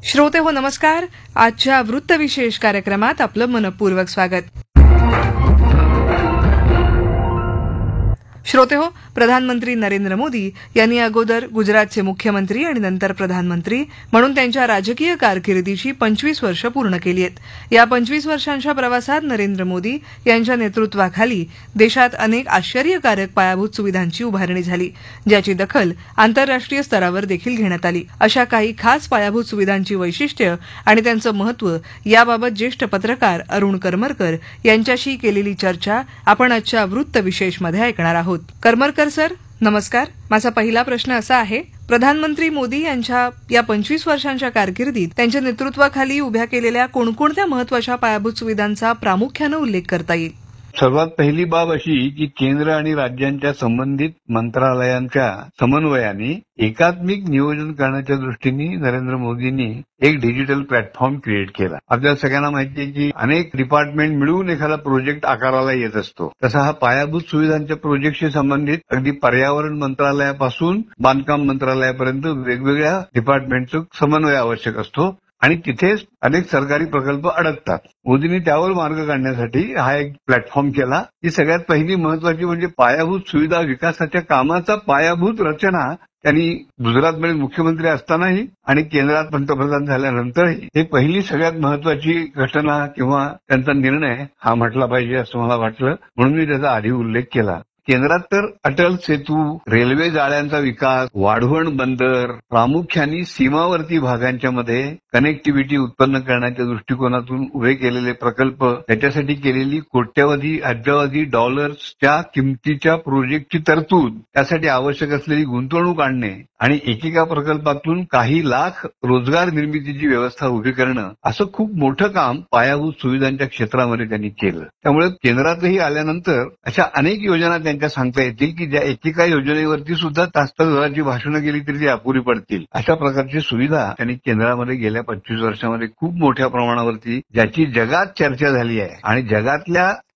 श्रोते हो नमस्कार. आजच्या वृत्तविशेष कार्यक्रमात आपलं मनपूर्वक स्वागत. श्रोते हो, प्रधानमंत्री नरेंद्र मोदी यांनी अगोदर गुजरातचे मुख्यमंत्री आणि नंतर प्रधानमंत्री म्हणून त्यांच्या राजकीय कारकिर्दीची 25 वर्ष पूर्ण केली आहेत. या 25 वर्षांच्या प्रवासात नरेंद्र मोदी यांच्या नेतृत्वाखाली देशात अनेक आश्चर्यकारक पायाभूत सुविधांची उभारणी झाली, ज्याची दखल आंतरराष्ट्रीय स्तरावर देखील घेण्यात आली. अशा काही खास पायाभूत सुविधांची वैशिष्ट्य आणि त्यांचं महत्त्व याबाबत ज्येष्ठ पत्रकार अरुण करमरकर यांच्याशी केलेली चर्चा आपण आजच्या वृत्तविशेषमध्ये ऐकणार आहोत. करमरकर सर, नमस्कार. माझा पहिला प्रश्न असा आहे, प्रधानमंत्री मोदी यांच्या या 25 वर्षांच्या कारकिर्दीत त्यांच्या नेतृत्वाखाली उभ्या केलेल्या कोणकोणत्या महत्त्वाच्या पायाभूत सुविधांचा प्रामुख्याने उल्लेख करता येईल? सर्वात पहिली बाब अशी की केंद्र आणि राज्यांच्या संबंधित मंत्रालयांच्या समन्वयाने एकात्मिक नियोजन करण्याच्या दृष्टीने नरेंद्र मोदींनी एक डिजिटल प्लॅटफॉर्म क्रिएट केला. आपल्या सगळ्यांना माहिती आहे की अनेक डिपार्टमेंट मिळून एखादा प्रोजेक्ट आकाराला येत असतो. तसा हा पायाभूत सुविधांच्या प्रोजेक्टशी संबंधित अगदी पर्यावरण मंत्रालयापासून बांधकाम मंत्रालयापर्यंत वेगवेगळ्या डिपार्टमेंटचा समन्वय आवश्यक असतो आणि तिथेच अनेक सरकारी प्रकल्प अडकतात. मोदींनी त्यावर मार्ग काढण्यासाठी हा एक प्लॅटफॉर्म केला. ही सगळ्यात पहिली महत्वाची म्हणजे पायाभूत सुविधा विकासाच्या कामाचा पायाभूत रचना त्यांनी गुजरातमध्ये मुख्यमंत्री असतानाही आणि केंद्रात पंतप्रधान झाल्यानंतरही ही पहिली सगळ्यात महत्वाची घटना किंवा त्यांचा निर्णय हा म्हटला पाहिजे असं मला वाटलं, म्हणून मी त्याचा आधी उल्लेख केला. केंद्रात तर अटल सेतू, रेल्वे जाळ्यांचा विकास, वाढवण बंदर, प्रामुख्याने सीमावर्ती भागांच्या मध्ये कनेक्टिव्हिटी उत्पन्न करण्याच्या दृष्टिकोनातून उभे केलेले प्रकल्प, त्याच्यासाठी केलेली कोट्यवधी अब्जावधी डॉलर्सच्या किमतीच्या प्रोजेक्टची तरतूद, त्यासाठी आवश्यक असलेली गुंतवणूक आणणे आणि एकेका प्रकल्पातून काही लाख रोजगार निर्मितीची व्यवस्था उभी करणं, असं खूप मोठं काम पायाभूत सुविधांच्या क्षेत्रामध्ये त्यांनी केलं. त्यामुळे केंद्रातही आल्यानंतर अशा अनेक योजना त्यांच्या सांगता येतील की ज्या एकेका योजनेवरती सुद्धा तासाची भाषणं केली तरी ती अपुरी पडतील. अशा प्रकारची सुविधा त्यांनी केंद्रामध्ये गेल्या 25 वर्षामध्ये खूप मोठ्या प्रमाणावरती, ज्याची जगात चर्चा झाली आहे आणि जगातल्या